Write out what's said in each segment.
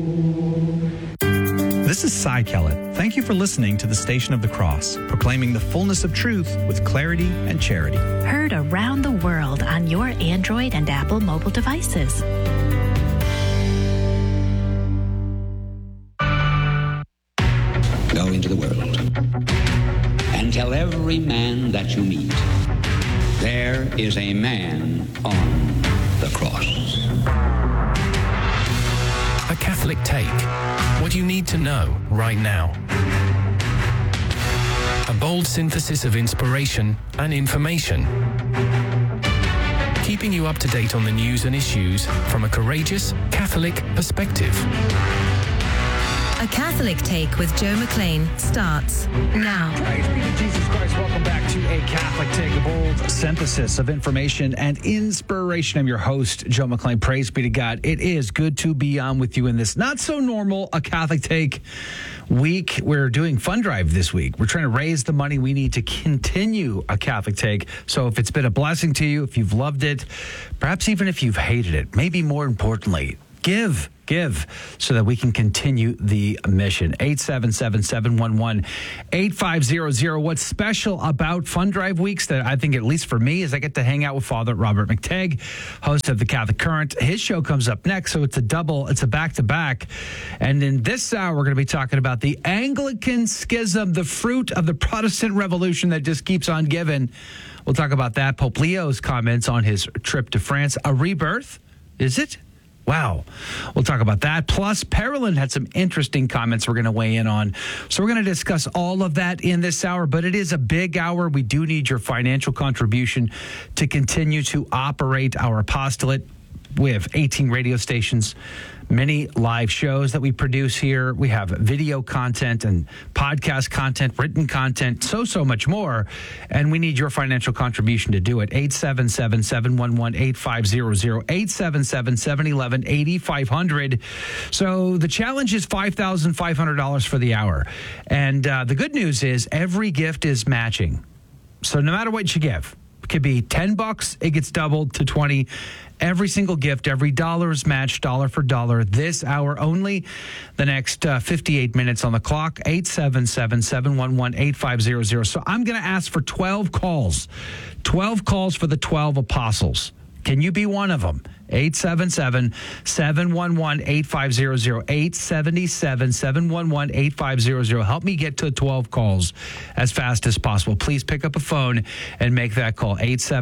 This is Cy Kellett. Thank you for listening to the Station of the Cross, proclaiming the fullness of truth with clarity and charity. Heard around the world on your Android and Apple mobile devices. Go into the world and tell every man that you meet, there is a man on the cross. A Catholic Take. What you need to know right now. A bold synthesis of inspiration and information. Keeping you up to date on the news and issues from a courageous Catholic perspective. A Catholic Take with Joe McLean starts now. Praise be to Jesus Christ. Welcome back to A Catholic Take, a bold synthesis of information and inspiration. I'm your host, Joe McLean. Praise be to God. It is good to be on with you in this not so normal A Catholic Take week. We're doing Fund Drive this week. We're trying to raise the money we need to continue A Catholic Take. So if it's been a blessing to you, if you've loved it, perhaps even if you've hated it, maybe more importantly, give so that we can continue the mission. 877-711-8500. What's special about Fund Drive weeks that I think, at least for me, is I get to hang out with Father Robert McTagg, host of the Catholic Current. His show comes up next, so it's a back-to-back. And in this hour, we're going to be talking about the Anglican Schism, the fruit of the Protestant Revolution that just keeps on giving. We'll talk about that. Pope Leo's comments on his trip to France. A rebirth? Is it? Wow. We'll talk about that. Plus, Perilyn had some interesting comments we're going to weigh in on. So we're going to discuss all of that in this hour, but it is a big hour. We do need your financial contribution to continue to operate our apostolate. We have 18 radio stations, many live shows that we produce here. We have video content and podcast content, written content, so much more. And we need your financial contribution to do it. 877-711-8500, 877-711-8500. So the challenge is $5,500 for the hour. And the good news is every gift is matching. So no matter what you give, it could be $10, it gets doubled to 20. Every single gift, every dollar is matched, dollar for dollar. This hour only. The next 58 minutes on the clock, 877-711-8500. So I'm going to ask for 12 calls. 12 calls for the 12 apostles. Can you be one of them? 877-711-8500, 877-711-8500. Help me get to 12 calls as fast as possible. Please pick up a phone and make that call,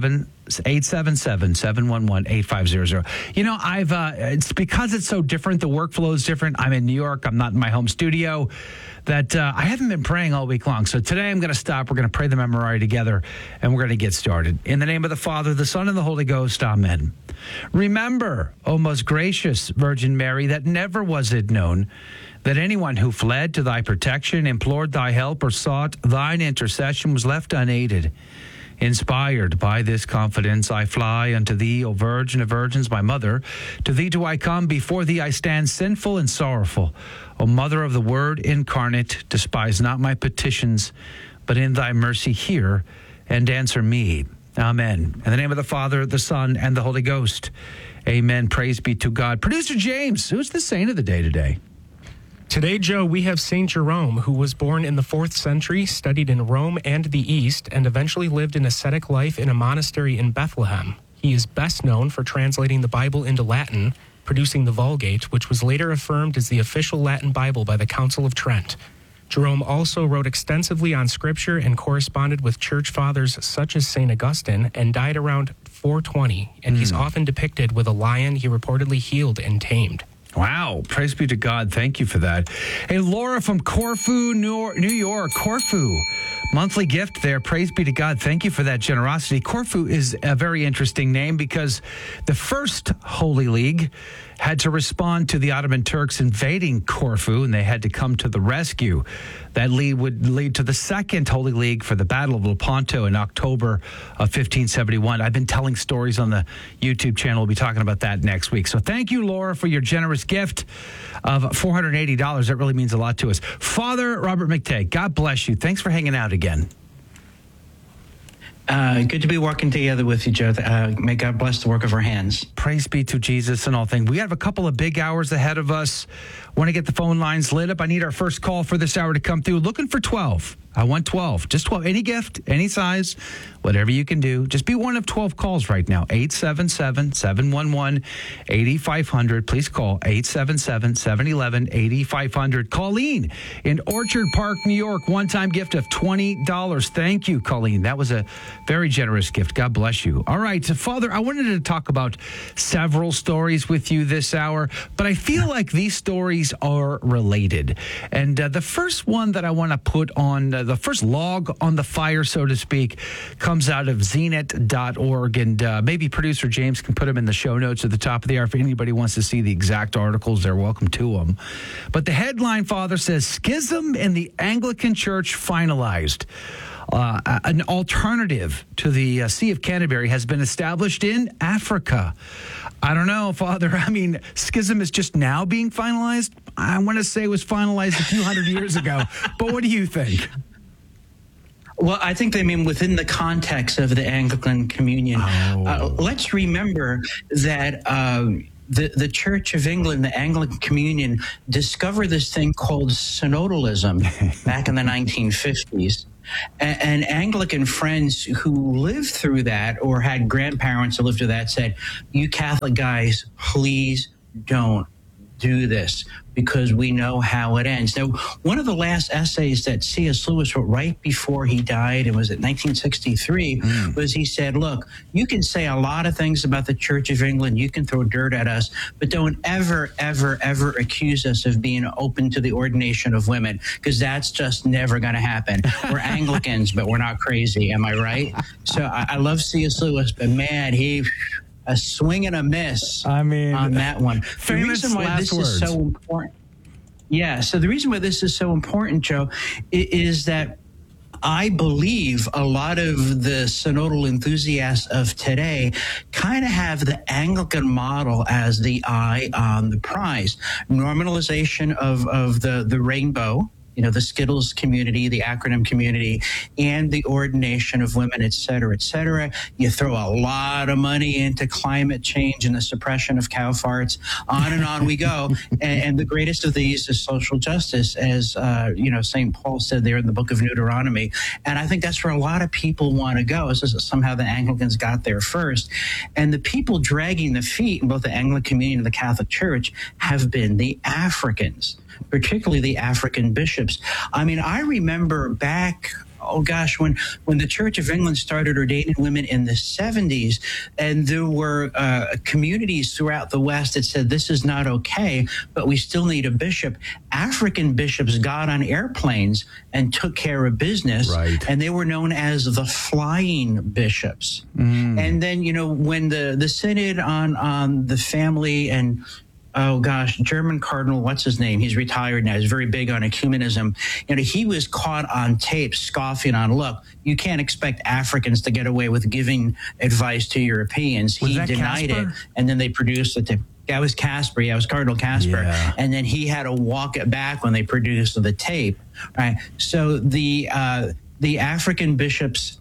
877-711-8500. You know, it's because it's so different. The workflow is different. I'm in New York. I'm not in my home studio. That I haven't been praying all week long. So today I'm going to stop. We're going to pray the Memorare together, and we're going to get started. In the name of the Father, the Son, and the Holy Ghost, amen. Remember, O most gracious Virgin Mary, that never was it known that anyone who fled to thy protection, implored thy help, or sought thine intercession was left unaided. Inspired by this confidence, I fly unto thee, O Virgin of Virgins, my mother. To thee do I come, before thee I stand sinful and sorrowful. O Mother of the Word incarnate, despise not my petitions, but in thy mercy hear and answer me. Amen. In the name of the Father, the Son, and the Holy Ghost. Amen. Praise be to God. Producer James, who's the saint of the day today? Today, Joe, we have St. Jerome, who was born in the 4th century, studied in Rome and the East, and eventually lived an ascetic life in a monastery in Bethlehem. He is best known for translating the Bible into Latin, producing the Vulgate, which was later affirmed as the official Latin Bible by the Council of Trent. Jerome also wrote extensively on Scripture and corresponded with church fathers such as St. Augustine, and died around 420, and he's often depicted with a lion he reportedly healed and tamed. Wow. Praise be to God. Thank you for that. Hey, Laura from Corfu, New York. Corfu. Monthly gift there. Praise be to God. Thank you for that generosity. Corfu is a very interesting name because the first Holy League had to respond to the Ottoman Turks invading Corfu, and they had to come to the rescue. That would lead to the second Holy League for the Battle of Lepanto in October of 1571. I've been telling stories on the YouTube channel. We'll be talking about that next week. So thank you, Laura, for your generous gift of $480. That really means a lot to us. Father Robert McTagg, God bless you. Thanks for hanging out again. Good to be working together with you, Joe. May God bless the work of our hands. Praise be to Jesus and all things. We have a couple of big hours ahead of us. Want to get the phone lines lit up. I need our first call for this hour to come through. Looking for 12. I want 12. Just 12. Any gift, any size, whatever you can do. Just be one of 12 calls right now. 877-711-8500. Please call 877-711-8500. Colleen in Orchard Park, New York. One-time gift of $20. Thank you, Colleen. That was a very generous gift. God bless you. All right. So, Father, I wanted to talk about several stories with you this hour, but I feel like these stories are related. And the first one that I want to put on, the first log on the fire, so to speak, comes out of zenit.org. And maybe producer James can put them in the show notes at the top of the hour. If anybody wants to see the exact articles, they're welcome to them. But the headline, Father, says, Schism in the Anglican Church finalized. An alternative to the Sea of Canterbury has been established in Africa. I don't know, Father. I mean, schism is just now being finalized. I want to say it was finalized a few hundred years ago. But what do you think? Well, I think they mean within the context of the Anglican Communion. Let's remember that the Church of England, the Anglican Communion, discovered this thing called synodalism back in the 1950s. And Anglican friends who lived through that or had grandparents who lived through that said, you Catholic guys, please don't do this because we know how it ends. Now, one of the last essays that C.S. Lewis wrote right before he died, it was in 1963, was he said, look, you can say a lot of things about the Church of England. You can throw dirt at us, but don't ever, ever, ever accuse us of being open to the ordination of women because that's just never going to happen. We're Anglicans, but we're not crazy. Am I right? So I love C.S. Lewis, but man, he... a swing and a miss on that one. The reason why this is so important. Yeah, so the reason why this is so important, Joe, is that I believe a lot of the synodal enthusiasts of today kind of have the Anglican model as the eye on the prize. Normalization of the rainbow, you know, the Skittles community, the acronym community, and the ordination of women, et cetera, et cetera. You throw a lot of money into climate change and the suppression of cow farts, on and on we go. And the greatest of these is social justice, as, St. Paul said there in the book of Deuteronomy. And I think that's where a lot of people want to go. It's just somehow the Anglicans got there first. And the people dragging the feet in both the Anglican Communion and the Catholic Church have been the Africans, particularly the African bishops. I mean, I remember back, when the Church of England started ordaining women in the 70s, and there were communities throughout the West that said, this is not okay, but we still need a bishop. African bishops got on airplanes and took care of business, and they were known as the flying bishops. And then, when the Synod on the family and German Cardinal, what's his name? He's retired now. He's very big on ecumenism. He was caught on tape scoffing on, look, you can't expect Africans to get away with giving advice to Europeans. He denied it, and then they produced the tape. That was Casper. Yeah, it was Cardinal Casper. Yeah. And then he had to walk it back when they produced the tape. Right. So the African bishops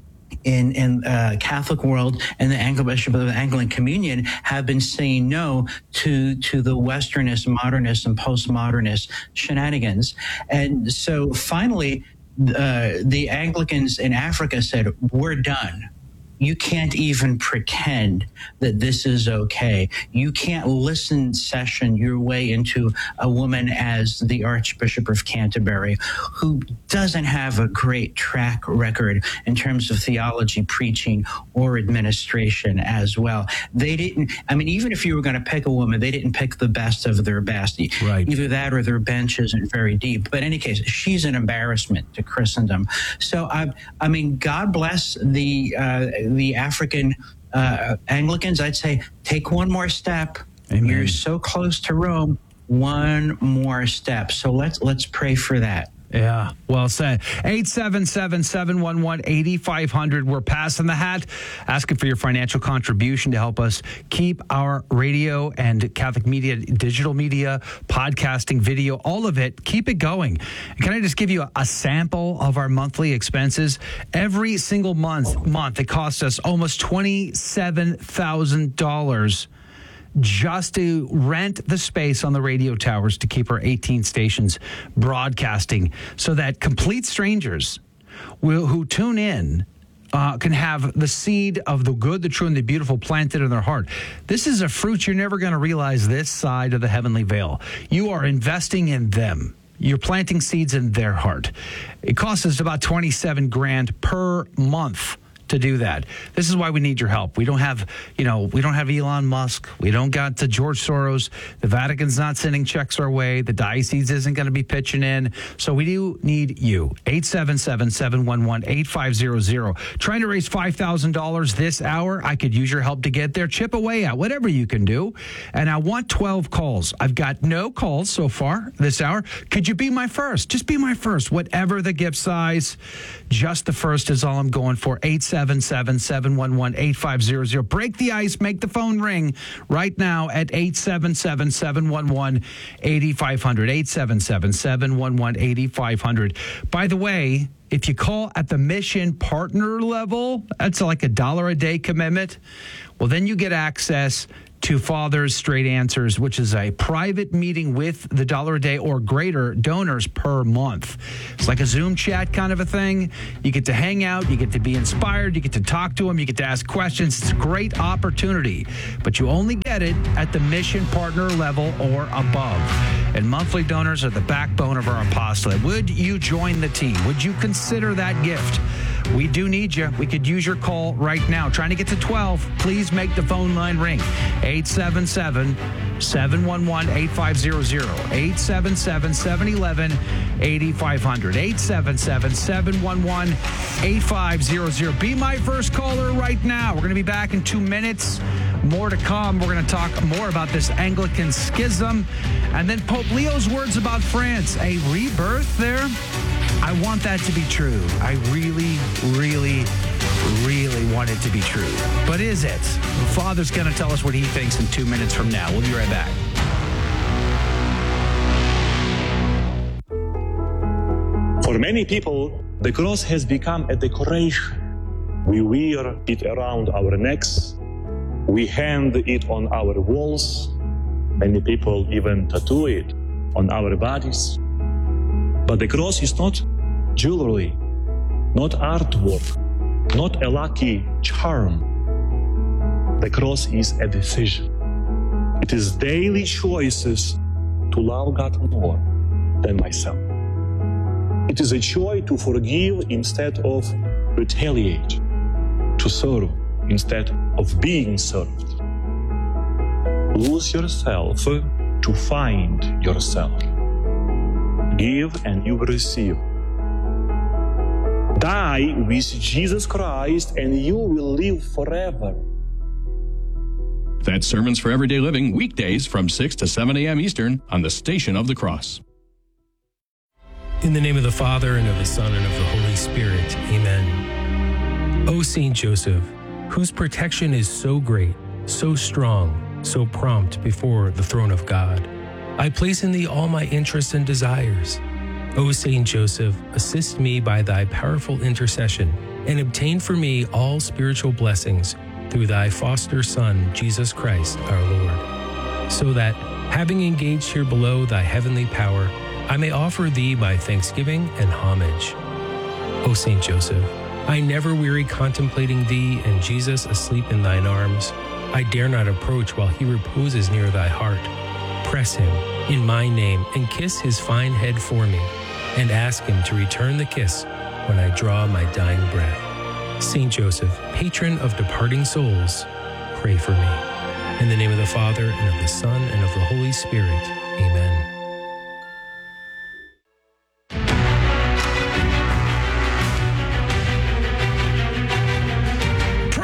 in Catholic world and the Anglican Bishop of the Anglican Communion have been saying no to the Westernist, modernist, and postmodernist shenanigans. And so finally, the Anglicans in Africa said, we're done. You can't even pretend that this is okay. You can't session your way into a woman as the Archbishop of Canterbury, who doesn't have a great track record in terms of theology, preaching, or administration as well. They didn't, even if you were going to pick a woman, they didn't pick the best of their best. Right. Either that or their bench isn't very deep. But in any case, she's an embarrassment to Christendom. So, God bless the African Anglicans. I'd say take one more step. Amen. You're so close to Rome. One more step. So let's pray for that. Yeah, well said. 877-711-8500. We're passing the hat, asking for your financial contribution to help us keep our radio and Catholic media, digital media, podcasting, video, all of it, keep it going. Can I just give you a sample of our monthly expenses? Every single month it costs us almost $27,000 just to rent the space on the radio towers to keep our 18 stations broadcasting so that complete strangers who tune in can have the seed of the good, the true, and the beautiful planted in their heart. This is a fruit you're never going to realize this side of the heavenly veil. You are investing in them. You're planting seeds in their heart. It costs us about $27,000 per month to do that. This is why we need your help. We don't have Elon Musk. We don't got the George Soros. The Vatican's not sending checks our way. The diocese isn't going to be pitching in. So we do need you. 877-711-8500. Trying to raise $5,000 this hour. I could use your help to get there. Chip away at whatever you can do. And I want 12 calls. I've got no calls so far this hour. Could you be my first? Just be my first. Whatever the gift size, just the first is all I'm going for. 877-711-8500. Break the ice. Make the phone ring right now at 877-711-8500. 877-711-8500. By the way, if you call at the mission partner level, that's like $1 a day commitment. Well, then you get access to Father's Straight Answers, which is a private meeting with the $1 a day or greater donors per month. It's like a Zoom chat kind of a thing. You get to hang out, you get to be inspired, you get to talk to them, you get to ask questions. It's a great opportunity, but you only get it at the mission partner level or above. And monthly donors are the backbone of our apostolate. Would you join the team? Would you consider that gift? We do need you. We could use your call right now. Trying to get to 12. Please make the phone line ring. 877-711-8500. 877-711-8500. 877-711-8500. Be my first caller right now. We're going to be back in 2 minutes. More to come. We're going to talk more about this Anglican schism. And then Pope Leo's words about France. A rebirth there? I want that to be true. I really, really, really want it to be true. But is it? The Father's going to tell us what he thinks in 2 minutes from now. We'll be right back. For many people, the cross has become a decoration. We wear it around our necks. We hang it on our walls. Many people even tattoo it on our bodies. But the cross is not jewelry, not artwork, not a lucky charm. The cross is a decision. It is daily choices to love God more than myself. It is a choice to forgive instead of retaliate, to serve instead of being served. Lose yourself to find yourself. Give and you will receive. Die with Jesus Christ and you will live forever. That's Sermons for Everyday Living, weekdays from 6 to 7 a.m. Eastern on the Station of the Cross. In the name of the Father, and of the Son, and of the Holy Spirit. Amen. O Saint Joseph, whose protection is so great, so strong, so prompt before the throne of God, I place in thee all my interests and desires. O Saint Joseph, assist me by thy powerful intercession, and obtain for me all spiritual blessings through thy foster Son, Jesus Christ, our Lord, so that, having engaged here below thy heavenly power, I may offer thee my thanksgiving and homage. O Saint Joseph, I never weary contemplating thee and Jesus asleep in thine arms. I dare not approach while he reposes near thy heart. Press him in my name and kiss his fine head for me, and ask him to return the kiss when I draw my dying breath. Saint Joseph, patron of departing souls, pray for me. In the name of the Father, and of the Son, and of the Holy Spirit. Amen. Praise be to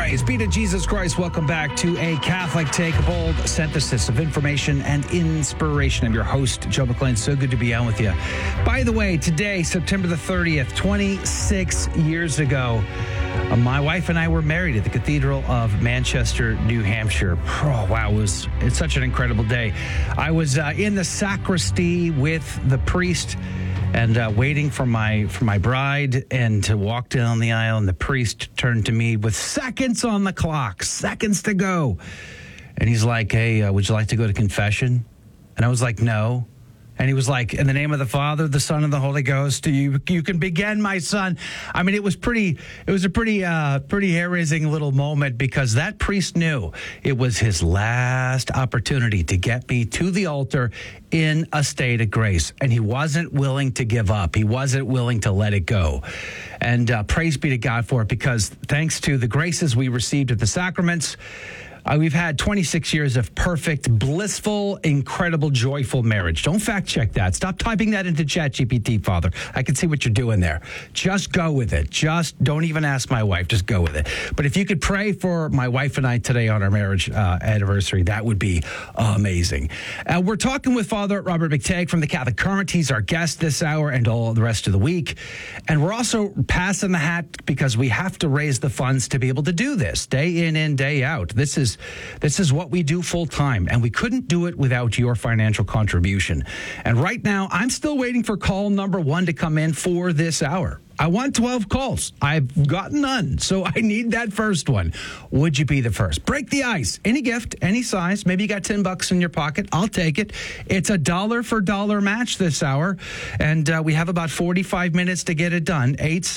to Jesus Christ. Welcome back to A Catholic Take, a bold synthesis of information and inspiration. I'm your host, Joe McClain. So good to be on with you. By the way, today, September the 30th, 26 years ago, my wife and I were married at the Cathedral of Manchester, New Hampshire. Oh, wow. It's such an incredible day. I was in the sacristy with the priest and waiting for my bride, and to walk down the aisle, and the priest turned to me with seconds on the clock, seconds to go. And he's like, hey, would you like to go to confession? And I was like, no. And he was like, in the name of the Father, the Son, and the Holy Ghost, you can begin, my son. I mean, it was a pretty hair-raising little moment, because that priest knew it was his last opportunity to get me to the altar in a state of grace. And he wasn't willing to give up. He wasn't willing to let it go. And praise be to God for it, because thanks to the graces we received at the sacraments, we've had 26 years of perfect, blissful, incredible, joyful marriage. Don't fact check that. Stop typing that into ChatGPT, Father. I can see what you're doing there. Just go with it. Just don't even ask my wife. Just go with it. But if you could pray for my wife and I today on our marriage anniversary, that would be amazing. We're talking with Father Robert McTeigue from the Catholic Current. He's our guest this hour and all the rest of the week. And we're also passing the hat, because we have to raise the funds to be able to do this day in and day out. This is what we do full time, and we couldn't do it without your financial contribution. And right now, I'm still waiting for call number 1 to come in for this hour. I want 12 calls. I've got none, so I need that first one. Would you be the first? Break the ice. Any gift, any size. Maybe you got $10 in your pocket. I'll take it. It's a dollar for dollar match this hour, and we have about 45 minutes to get it done.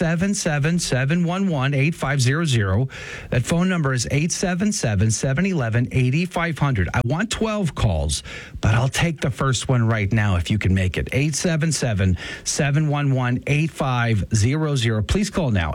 877-711-8500. That phone number is 877-711-8500. I want 12 calls, but I'll take the first one right now if you can make it. 877-711-8500. Please call now,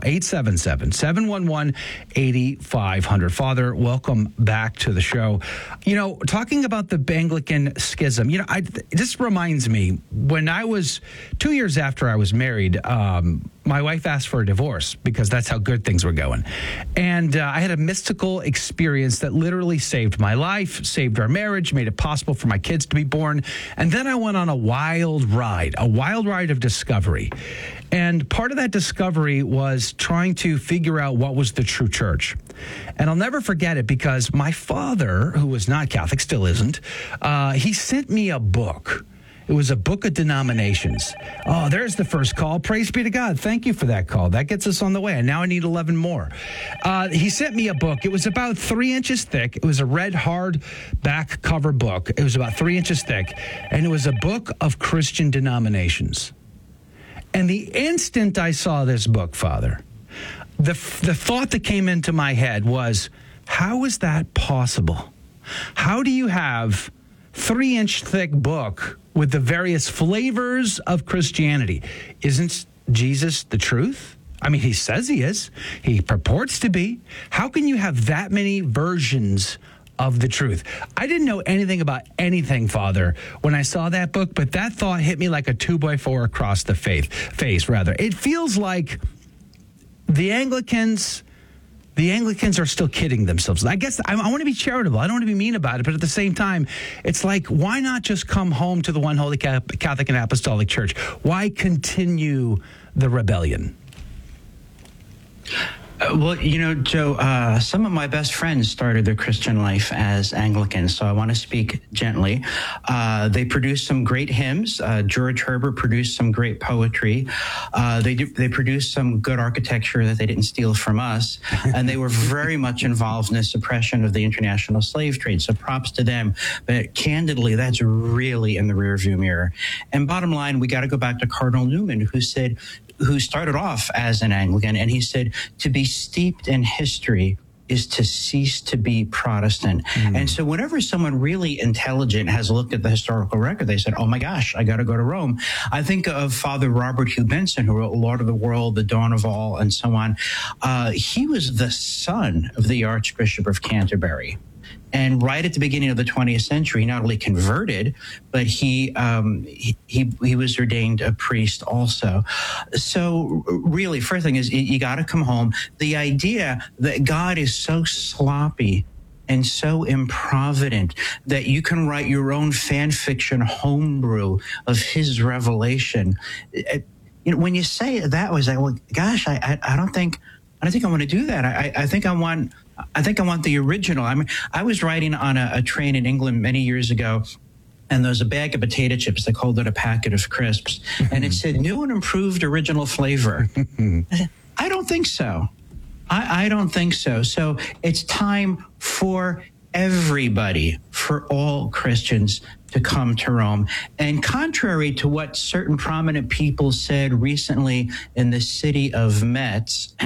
877-711-8500. Father, welcome back to the show. Talking about the Anglican schism, this reminds me, when I was 2 years after I was married, my wife asked for a divorce, because that's how good things were going. And I had a mystical experience that literally saved my life, saved our marriage, made it possible for my kids to be born. And then I went on a wild ride of discovery. And part of that discovery was trying to figure out what was the true church. And I'll never forget it, because my father, who was not Catholic, still isn't, he sent me a book. It was a book of denominations. Oh, there's the first call. Praise be to God. Thank you for that call. That gets us on the way. And now I need 11 more. He sent me a book. It was about 3 inches thick. It was a red hardback cover book. It was about 3 inches thick. And it was a book of Christian denominations. And the instant I saw this book, Father, the thought that came into my head was, how is that possible? How do you have 3-inch thick book with the various flavors of Christianity? Isn't Jesus the truth? I mean, he says he is. He purports to be. How can you have that many versions of the truth? I didn't know anything about anything, Father, when I saw that book, but that thought hit me like a 2x4 across the face. It feels like the Anglicans are still kidding themselves. I guess I want to be charitable. I don't want to be mean about it, but at the same time, it's like, why not just come home to the one holy Catholic and Apostolic Church? Why continue the rebellion? Well, Joe, some of my best friends started their Christian life as Anglicans, so I want to speak gently. They produced some great hymns. George Herbert produced some great poetry. They produced some good architecture that they didn't steal from us, and they were very much involved in the suppression of the international slave trade, so props to them. But candidly, that's really in the rearview mirror. And bottom line, we got to go back to Cardinal Newman, who started off as an Anglican, and he said, to be steeped in history is to cease to be Protestant. And so whenever someone really intelligent has looked at the historical record, they said, oh my gosh, I got to go to Rome. I think of Father Robert Hugh Benson, who wrote Lord of the World, The Dawn of All, and so on. He was the son of the Archbishop of Canterbury. And right at the beginning of the 20th century, he not only converted, but he was ordained a priest also. So really, first thing is you got to come home. The idea that God is so sloppy and so improvident that you can write your own fan fiction homebrew of his revelation. When you say it that way, it's like, well, gosh, I don't think I want to do that. I think I want the original. I mean, I was riding on a train in England many years ago, and there was a bag of potato chips. They called it a packet of crisps, and it said new and improved original flavor. I don't think so. I don't think so. So it's time for everybody, for all Christians, to come to Rome. And contrary to what certain prominent people said recently in the city of Metz,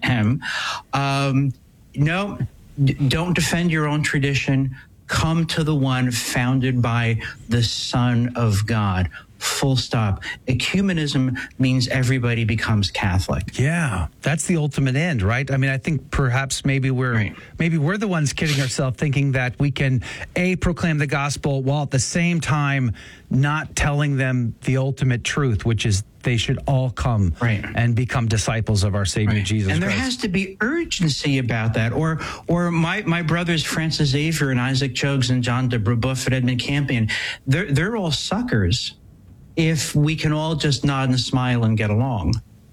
no, don't defend your own tradition. Come to the one founded by the Son of God. Full stop. Ecumenism means everybody becomes Catholic. Yeah, that's the ultimate end, right? I mean, I think perhaps maybe we're the ones kidding ourselves, thinking that we can proclaim the gospel while at the same time not telling them the ultimate truth, which is they should all come and become disciples of our Savior Jesus and Christ. There has to be urgency about that. Or my brothers Francis Xavier and Isaac Jogues and John de Brebeuf and Edmund Campion, they're all suckers if we can all just nod and smile and get along.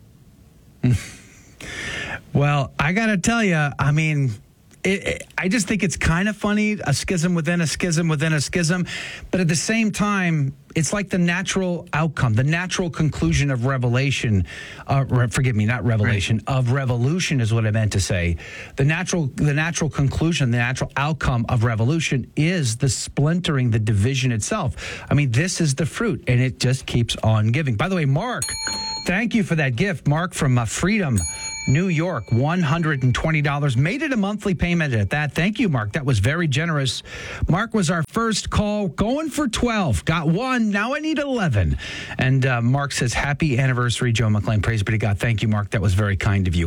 Well, I got to tell you, I mean, I just think it's kind of funny, a schism within a schism within a schism. But at the same time, it's like the natural outcome, the natural conclusion of revelation. Forgive me, not revelation, of revolution is what I meant to say. The natural conclusion, the natural outcome of revolution is the splintering, the division itself. I mean, this is the fruit, and it just keeps on giving. By the way, Mark, thank you for that gift. Mark from Freedom, New York, $120. Made it a monthly payment at that. Thank you, Mark. That was very generous. Mark was our first call, going for 12. Got one. Now I need 11. And Mark says, happy anniversary, Joe McClain. Praise be to God. Thank you, Mark. That was very kind of you.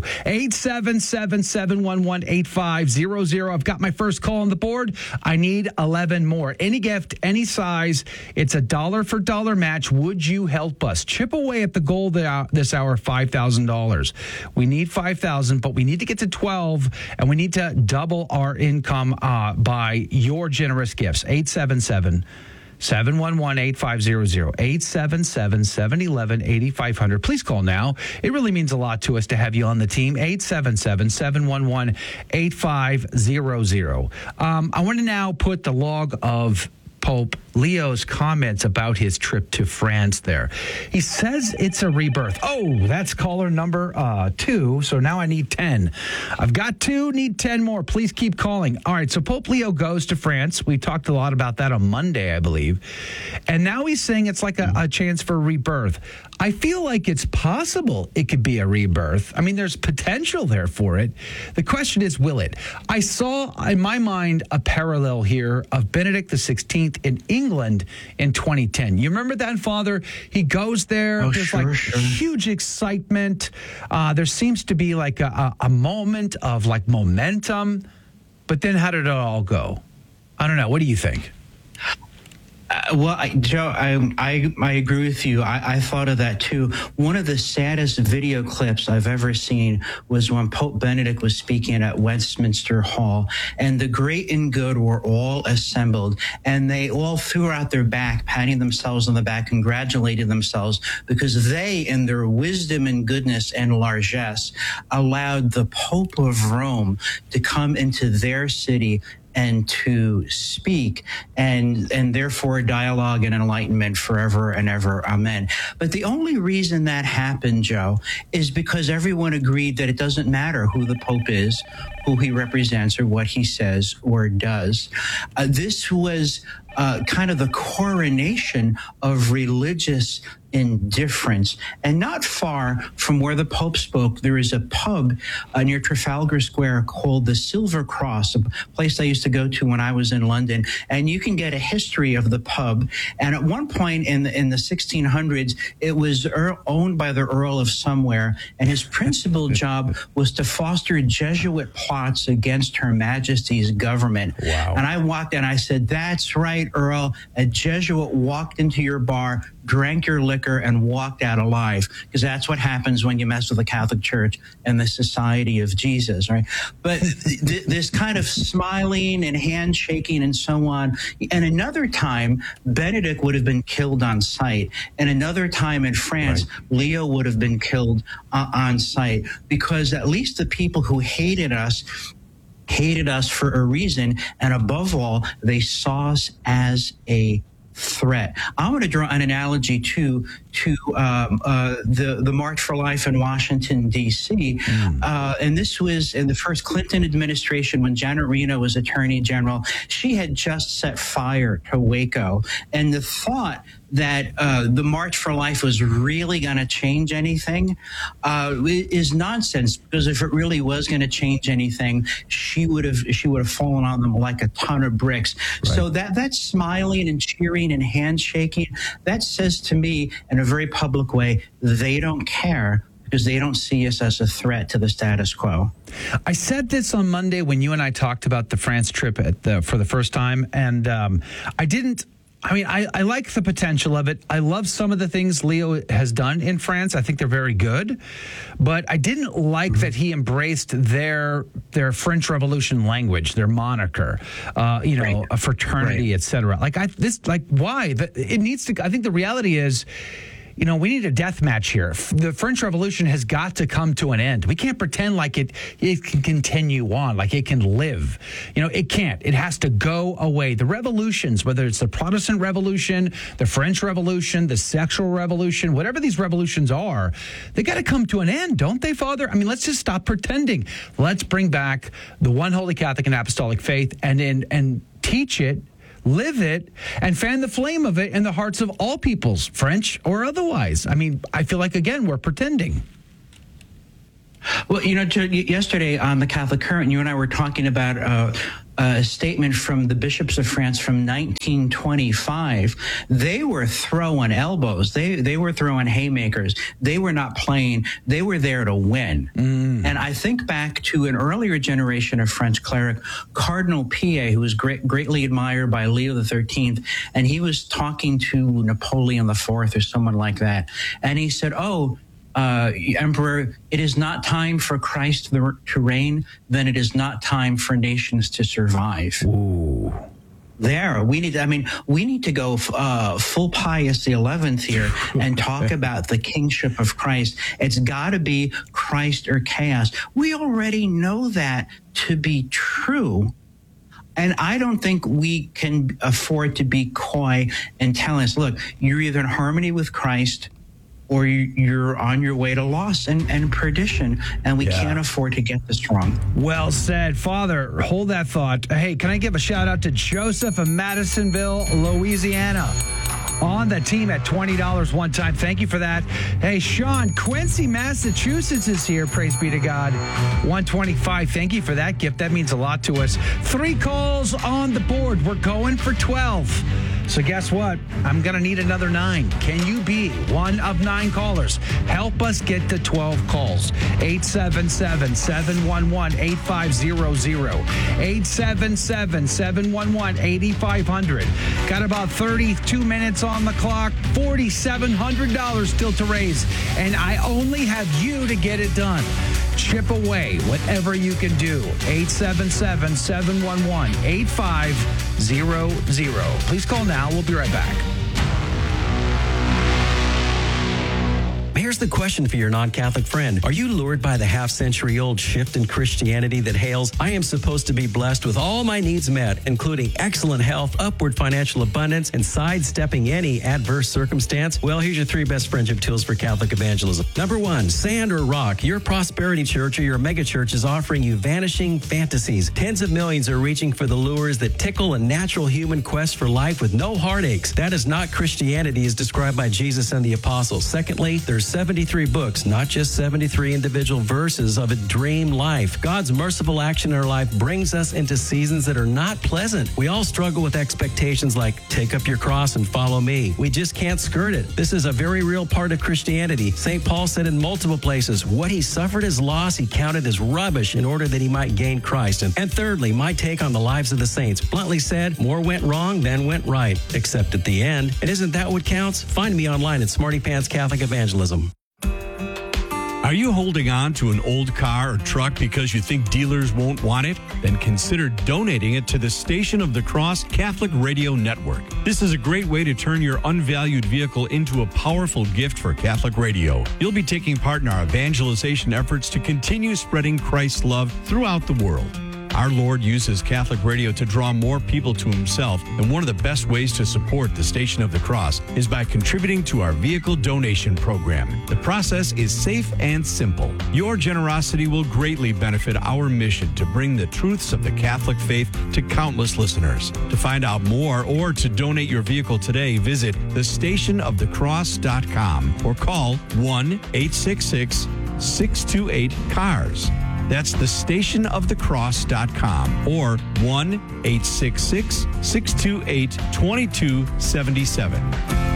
877-711-8500. I've got my first call on the board. I need 11 more. Any gift, any size. It's a dollar for dollar match. Would you help us chip away at the goal this hour, $5,000? We need 5,000, but we need to get to 12, and we need to double our income by your generous gifts. 877-711-8500, 877-711-8500. Please call now. It really means a lot to us to have you on the team. 877-711-8500. I want to now put the log of Pope Leo's comments about his trip to France there. He says it's a rebirth. Oh, that's caller number 2. So now I need 10. I've got 2, need 10 more. Please keep calling. All right, so Pope Leo goes to France. We talked a lot about that on Monday, I believe. And now he's saying it's like a chance for rebirth. I feel like it's possible it could be a rebirth. I mean, there's potential there for it. The question is, will it? I saw, in my mind, a parallel here of Benedict XVI in England in 2010. You remember that, Father? He goes there. Oh, There's sure. huge excitement. There seems to be like a moment of like momentum. But then how did it all go? I don't know. What do you think? Joe, I agree with you. I thought of that too. One of the saddest video clips I've ever seen was when Pope Benedict was speaking at Westminster Hall, and the great and good were all assembled, and they all threw out their back, patting themselves on the back, congratulating themselves, because they, in their wisdom and goodness and largesse, allowed the Pope of Rome to come into their city and to speak, and therefore dialogue and enlightenment forever and ever. Amen. But the only reason that happened, Joe, is because everyone agreed that it doesn't matter who the Pope is, who he represents, or what he says or does. This was kind of the coronation of religious indifference. And not far from where the Pope spoke, there is a pub near Trafalgar Square called the Silver Cross, a place I used to go to when I was in London. And you can get a history of the pub. And at one point in the 1600s, it was owned by the Earl of somewhere, and his principal job was to foster Jesuit plots against Her Majesty's government. Wow. And I walked and I said, "That's right, Earl. A Jesuit walked into your bar, drank your liquor, and walked out alive," because that's what happens when you mess with the Catholic Church and the Society of Jesus, right? But this kind of smiling and handshaking and so on. And another time, Benedict would have been killed on sight. And another time in France, Leo would have been killed on sight, because at least the people who hated us for a reason, and above all, they saw us as a threat. I'm going to draw an analogy to the March for Life in Washington, D.C. And this was in the first Clinton administration when Janet Reno was Attorney General. She had just set fire to Waco. And the thought that the March for Life was really going to change anything is nonsense, because if it really was going to change anything, she would have fallen on them like a ton of bricks. Right. So that smiling and cheering and handshaking, that says to me in a very public way, they don't care, because they don't see us as a threat to the status quo. I said this on Monday when you and I talked about the France trip for the first time, and I like the potential of it. I love some of the things Leo has done in France. I think they're very good. But I didn't like that he embraced their French Revolution language, their moniker, a fraternity, et cetera. Why? It needs to. I think the reality is, we need a death match here. The French Revolution has got to come to an end. We can't pretend like it can continue on, like it can live. It can't. It has to go away. The revolutions, whether it's the Protestant Revolution, the French Revolution, the sexual revolution, whatever these revolutions are, they got to come to an end, don't they, Father? I mean, let's just stop pretending. Let's bring back the one holy Catholic and apostolic faith and teach it, live it, and fan the flame of it in the hearts of all peoples, French or otherwise. I mean, I feel like, again, we're pretending. Well, yesterday on the Catholic Current, you and I were talking about a statement from the bishops of France from 1925. They were throwing elbows. They were throwing haymakers. They were not playing. They were there to win. And I think back to an earlier generation of French cleric, Cardinal Pie, who was greatly admired by Leo XIII, and he was talking to Napoleon IV or someone like that. And he said, Emperor, it is not time for Christ to reign, then it is not time for nations to survive. Ooh. We need to go full Pius XI here and talk about the kingship of Christ. It's got to be Christ or chaos. We already know that to be true. And I don't think we can afford to be coy and tell us, look, you're either in harmony with Christ or you're on your way to loss and perdition, and we can't afford to get this wrong. Well said. Father, hold that thought. Hey, can I give a shout-out to Joseph of Madisonville, Louisiana, on the team at $20 one time. Thank you for that. Hey, Sean, Quincy, Massachusetts is here. Praise be to God. $125. Thank you for that gift. That means a lot to us. 3 calls on the board. We're going for 12. So guess what? I'm going to need another 9. Can you be one of 9 callers? Help us get to 12 calls. 877-711-8500. 877-711-8500. Got about 32 minutes on the clock. $4,700 still to raise. And I only have you to get it done. Chip away whatever you can do. 877-711-8500. Please call now. We'll be right back. here's the question for your non-Catholic friend. Are you lured by the half-century-old shift in Christianity that hails, I am supposed to be blessed with all my needs met, including excellent health, upward financial abundance, and sidestepping any adverse circumstance? Well, here's your 3 best friendship tools for Catholic evangelism. Number 1, sand or rock. Your prosperity church or your megachurch is offering you vanishing fantasies. Tens of millions are reaching for the lures that tickle a natural human quest for life with no heartaches. That is not Christianity as described by Jesus and the apostles. Secondly, there's 73 books, not just 73 individual verses of a dream life. God's merciful action in our life brings us into seasons that are not pleasant. We all struggle with expectations like, take up your cross and follow me. We just can't skirt it. This is a very real part of Christianity. St. Paul said in multiple places, what he suffered as loss, he counted as rubbish in order that he might gain Christ. And thirdly, my take on the lives of the saints. Bluntly said, more went wrong than went right, except at the end. And isn't that what counts? Find me online at Smarty Pants Catholic Evangelism. Are you holding on to an old car or truck because you think dealers won't want it? Then consider donating it to the Station of the Cross Catholic Radio Network. This is a great way to turn your unvalued vehicle into a powerful gift for Catholic radio. You'll be taking part in our evangelization efforts to continue spreading Christ's love throughout the world. Our Lord uses Catholic radio to draw more people to himself, and one of the best ways to support the Station of the Cross is by contributing to our vehicle donation program. The process is safe and simple. Your generosity will greatly benefit our mission to bring the truths of the Catholic faith to countless listeners. To find out more or to donate your vehicle today, visit thestationofthecross.com or call 1-866-628-CARS. That's thestationofthecross.com or 1-866-628-2277.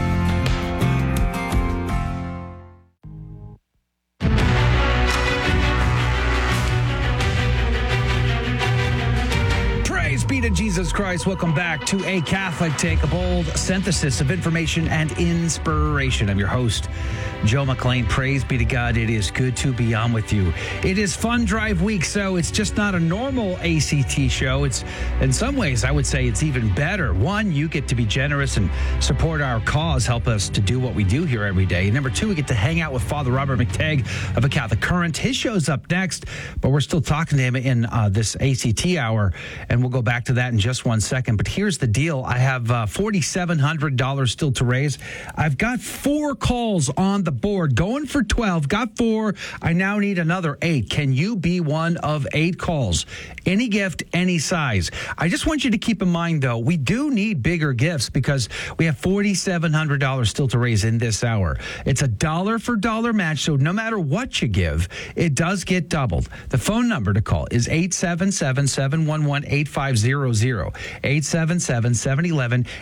Be to Jesus Christ. Welcome back to A Catholic Take, a bold synthesis of information and inspiration. I'm your host, Joe McClain. Praise be to God. It is good to be on with you. It is Fund Drive Week, so it's just not a normal ACT show. It's, in some ways, I would say it's even better. One, you get to be generous and support our cause, help us to do what we do here every day. Number 2, we get to hang out with Father Robert McTagg of A Catholic Current. His show's up next, but we're still talking to him in this ACT hour, and we'll go back to that in just 1 second. But here's the deal. I have $4,700 still to raise. I've got 4 calls on the board, going for 12. Got 4. I now need another 8. Can you be one of 8 calls? Any gift, any size. I just want you to keep in mind, though, we do need bigger gifts because we have $4,700 still to raise in this hour. It's a dollar for dollar match, so no matter what you give, it does get doubled. The phone number to call is 877-711-8500. 877-711